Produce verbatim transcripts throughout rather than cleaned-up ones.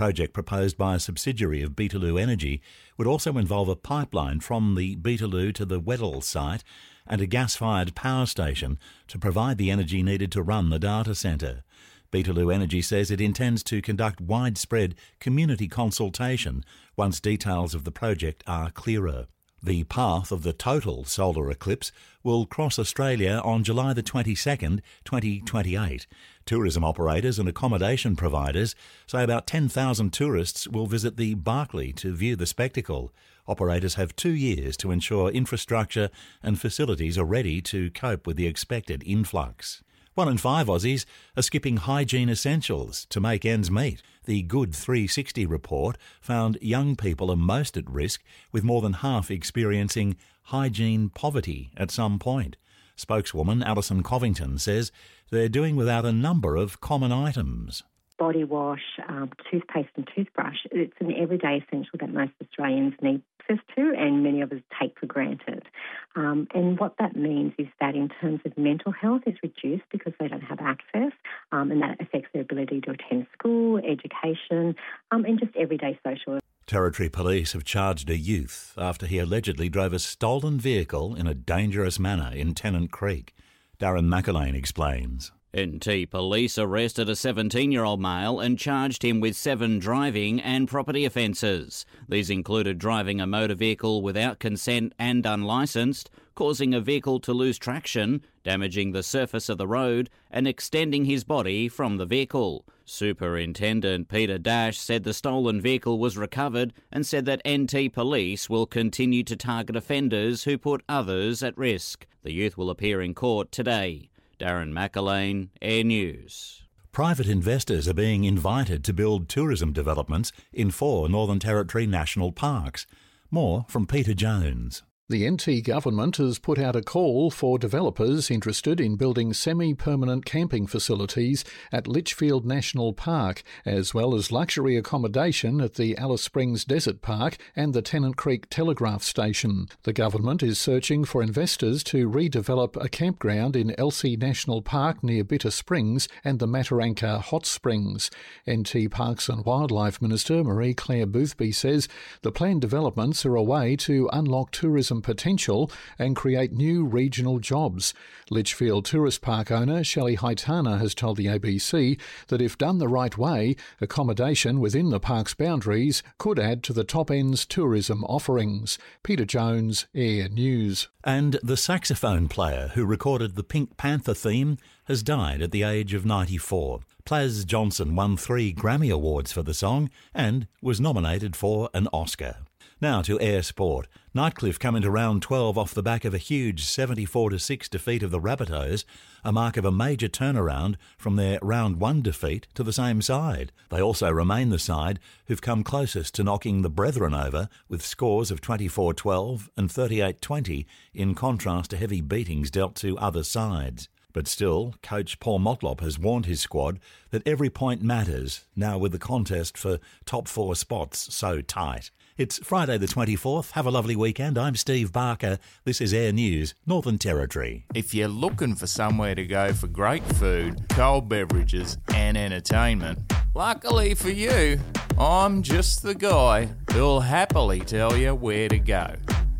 project proposed by a subsidiary of Beetaloo Energy would also involve a pipeline from the Beetaloo to the Weddell site and a gas-fired power station to provide the energy needed to run the data centre. Beetaloo Energy says it intends to conduct widespread community consultation once details of the project are clearer. The path of the total solar eclipse will cross Australia on July the twenty-second, twenty twenty-eight. Tourism operators and accommodation providers say about ten thousand tourists will visit the Barkly to view the spectacle. Operators have two years to ensure infrastructure and facilities are ready to cope with the expected influx. One in five Aussies are skipping hygiene essentials to make ends meet. The Good three sixty report found young people are most at risk, with more than half experiencing hygiene poverty at some point. Spokeswoman Alison Covington says they're doing without a number of common items. Body wash, um, toothpaste and toothbrush. It's an everyday essential that most Australians need access to and many of us take for granted. Um, and what that means is that in terms of mental health, it's reduced because they don't have access, um, and that affects their ability to attend school, education, um, and just everyday social. Territory Police have charged a youth after he allegedly drove a stolen vehicle in a dangerous manner in Tennant Creek. Darren McAlane explains. N T Police arrested a seventeen-year-old male and charged him with seven driving and property offences. These included driving a motor vehicle without consent and unlicensed, causing a vehicle to lose traction, damaging the surface of the road and extending his body from the vehicle. Superintendent Peter Dash said the stolen vehicle was recovered and said that N T Police will continue to target offenders who put others at risk. The youth will appear in court today. Darren McAlane, Air News. Private investors are being invited to build tourism developments in four Northern Territory national parks. More from Peter Jones. The N T government has put out a call for developers interested in building semi-permanent camping facilities at Litchfield National Park, as well as luxury accommodation at the Alice Springs Desert Park and the Tennant Creek Telegraph Station. The government is searching for investors to redevelop a campground in Elsey National Park near Bitter Springs and the Mataranka Hot Springs. N T Parks and Wildlife Minister Marie-Claire Boothby says the planned developments are a way to unlock tourism potential and create new regional jobs. Litchfield Tourist Park owner Shelley Haitana has told the A B C that if done the right way, accommodation within the park's boundaries could add to the top end's tourism offerings. Peter Jones, Air News. And the saxophone player who recorded the Pink Panther theme has died at the age of ninety-four. Plaz Johnson won three Grammy Awards for the song and was nominated for an Oscar. Now to Air Sport. Nightcliff come into round twelve off the back of a huge seventy-four to six defeat of the Rabbitohs, a mark of a major turnaround from their round one defeat to the same side. They also remain the side who've come closest to knocking the Brethren over with scores of twenty-four twelve and thirty-eight twenty in contrast to heavy beatings dealt to other sides. But still, coach Paul Motlop has warned his squad that every point matters now with the contest for top four spots so tight. It's Friday the twenty-fourth. Have a lovely weekend. I'm Steve Barker. This is Air News, Northern Territory. If you're looking for somewhere to go for great food, cold beverages and entertainment, luckily for you, I'm just the guy who'll happily tell you where to go.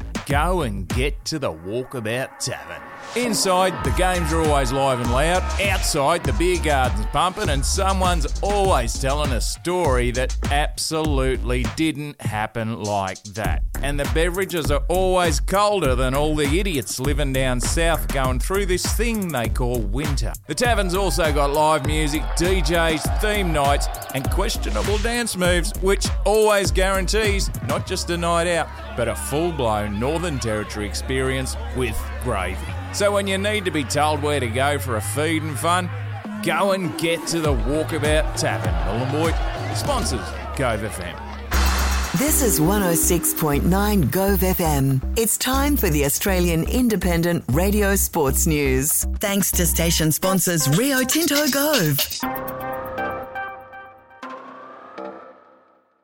Go and get to the Walkabout Tavern. Inside, the games are always live and loud. Outside, the beer garden's pumping and someone's always telling a story that absolutely didn't happen like that. And the beverages are always colder than all the idiots living down south going through this thing they call winter. The tavern's also got live music, D Js, theme nights and questionable dance moves, which always guarantees not just a night out, but a full-blown Northern Territory experience with gravy. So when you need to be told where to go for a feed and fun, go and get to the Walkabout Tavern. Nhulunbuy sponsors Gove F M. This is one oh six point nine Gove F M. It's time for the Australian Independent Radio Sports News. Thanks to station sponsors Rio Tinto Gove.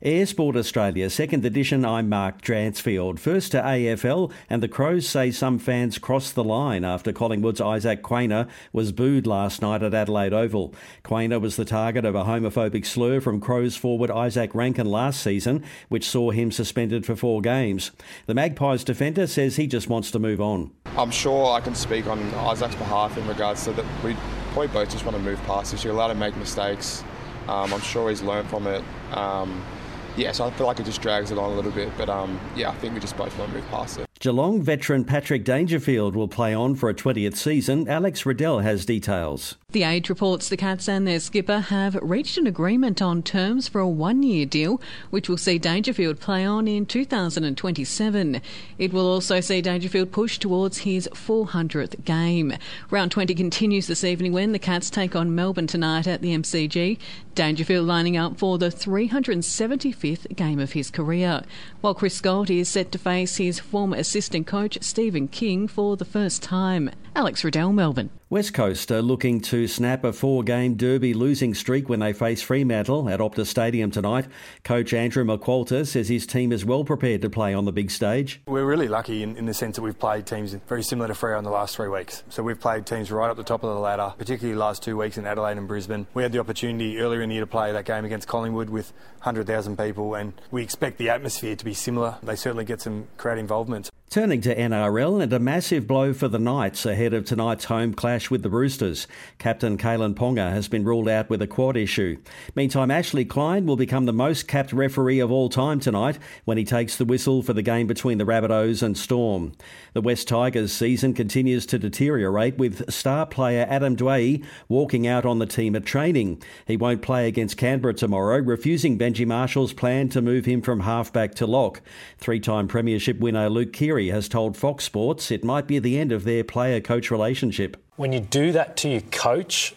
Air Sport Australia, second edition, I'm Mark Dransfield. First to A F L, and the Crows say some fans crossed the line after Collingwood's Isaac Quaynor was booed last night at Adelaide Oval. Quaynor was the target of a homophobic slur from Crows forward Isaac Rankin last season, which saw him suspended for four games. The Magpies defender says he just wants to move on. I'm sure I can speak on Isaac's behalf in regards to that we probably both just want to move past this. You're allowed to make mistakes. Um, I'm sure he's learned from it. Um, Yeah, so I feel like it just drags it on a little bit. But, um, yeah, I think we just both want to move past it. Geelong veteran Patrick Dangerfield will play on for a twentieth season. Alex Riddell has details. The Age reports the Cats and their skipper have reached an agreement on terms for a one-year deal, which will see Dangerfield play on in two thousand twenty-seven. It will also see Dangerfield push towards his four hundredth game. Round twenty continues this evening when the Cats take on Melbourne tonight at the M C G. Dangerfield lining up for the three hundred seventy-fifth game of his career, while Chris Scott is set to face his former assistant coach Stephen King for the first time. Alex Riddell, Melbourne. West Coast are looking to snap a four-game Derby losing streak when they face Fremantle at Optus Stadium tonight. Coach Andrew McQualter says his team is well prepared to play on the big stage. We're really lucky in, in the sense that we've played teams very similar to Freo in the last three weeks. So we've played teams right up the top of the ladder, particularly the last two weeks in Adelaide and Brisbane. We had the opportunity earlier in the year to play that game against Collingwood with one hundred thousand people, and we expect the atmosphere to be similar. They certainly get some crowd involvement. Turning to N R L, and a massive blow for the Knights ahead of tonight's home clash with the Roosters. Captain Kalen Ponga has been ruled out with a quad issue. Meantime, Ashley Klein will become the most capped referee of all time tonight when he takes the whistle for the game between the Rabbitohs and Storm. The West Tigers season continues to deteriorate, with star player Adam Dwyer walking out on the team at training. He won't play against Canberra tomorrow, refusing Benji Marshall's plan to move him from halfback to lock. Three-time premiership winner Luke Keary has told Fox Sports it might be the end of their player-coach relationship. When you do that to your coach,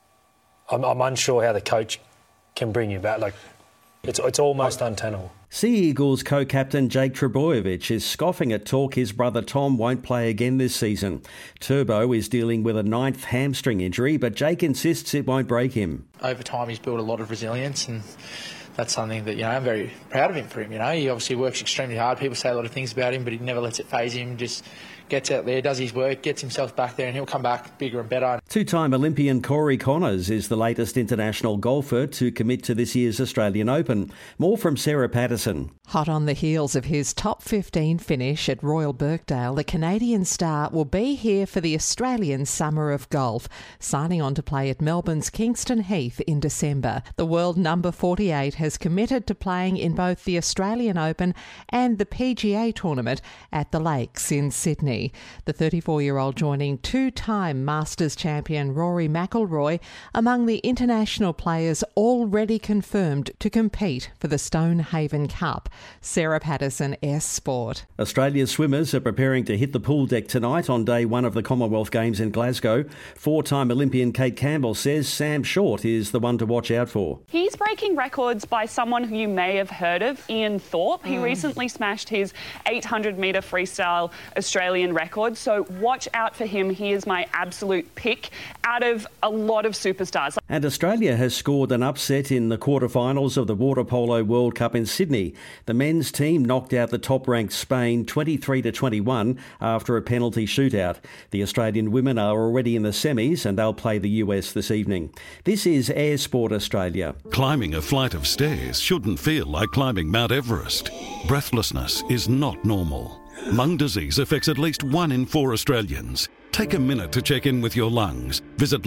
I'm, I'm unsure how the coach can bring you back. Like, it's it's almost untenable. Sea Eagles co-captain Jake Trbojevic is scoffing at talk his brother Tom won't play again this season. Turbo is dealing with a ninth hamstring injury, but Jake insists it won't break him. Over time, he's built a lot of resilience, and that's something that, you know, I'm very proud of him for him. You know, he obviously works extremely hard. People say a lot of things about him, but he never lets it faze him. Just gets out there, does his work, gets himself back there, and he'll come back bigger and better. Two-time Olympian Corey Connors is the latest international golfer to commit to this year's Australian Open. More from Sarah Patterson. Hot on the heels of his top fifteen finish at Royal Birkdale, the Canadian star will be here for the Australian Summer of Golf, signing on to play at Melbourne's Kingston Heath in December. The world number forty-eight has committed to playing in both the Australian Open and the P G A tournament at the Lakes in Sydney. The thirty-four-year-old joining two-time Masters champion Rory McIlroy among the international players already confirmed to compete for the Stonehaven Cup. Sarah Patterson, S Sport. Australia's swimmers are preparing to hit the pool deck tonight on day one of the Commonwealth Games in Glasgow. Four-time Olympian Kate Campbell says Sam Short is the one to watch out for. He's breaking records by someone who you may have heard of, Ian Thorpe. He mm. recently smashed his eight hundred metre freestyle Australian record, so watch out for him. He is my absolute pick out of a lot of superstars. And Australia has scored an upset in the quarterfinals of the Water Polo World Cup in Sydney. The men's team knocked out the top-ranked Spain twenty-three to twenty-one after a penalty shootout. The Australian women are already in the semis and they'll play the U S this evening. This is Air Sport Australia. Climbing a flight of stairs shouldn't feel like climbing Mount Everest. Breathlessness is not normal. Lung disease affects at least one in four Australians. Take a minute to check in with your lungs. Visit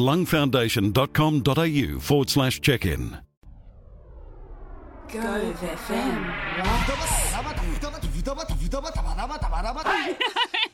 lungfoundation.com.au forward slash check in. Go F M.